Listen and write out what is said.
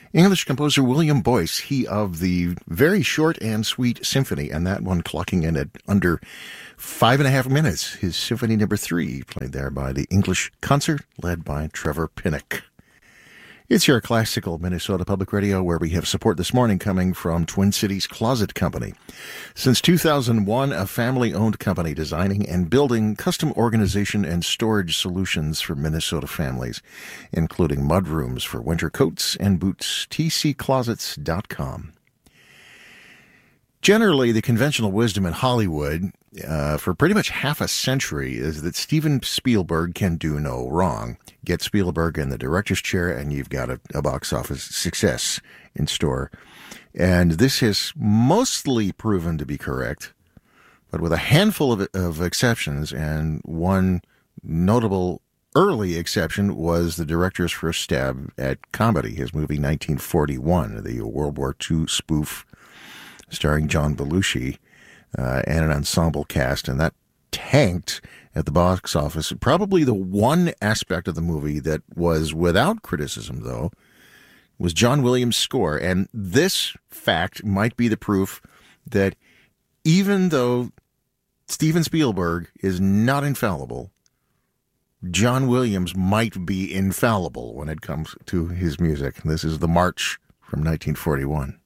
English composer William Boyce, he of the very short and sweet symphony, and that one clocking in at under 5.5 minutes. His Symphony No. 3, played there by the English Concert, led by Trevor Pinnock. It's your classical Minnesota Public Radio, where we have support this morning coming from Twin Cities Closet Company. Since 2001, a family-owned company designing and building custom organization and storage solutions for Minnesota families, including mudrooms for winter coats and boots. tcclosets.com. Generally, the conventional wisdom in Hollywood for pretty much half a century is that Steven Spielberg can do no wrong. Get Spielberg in the director's chair and you've got a box office success in store. And this has mostly proven to be correct, but with a handful of exceptions, and one notable early exception was the director's first stab at comedy, his movie 1941, the World War II spoof starring John Belushi and an ensemble cast, and that tanked at the box office. Probably the one aspect of the movie that was without criticism, though, was John Williams' score. And this fact might be the proof that even though Steven Spielberg is not infallible, John Williams might be infallible when it comes to his music. This is The March from 1941.